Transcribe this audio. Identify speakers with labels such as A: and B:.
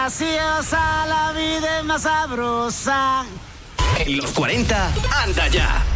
A: graciosa, la vida es más sabrosa.
B: En los 40, anda ya.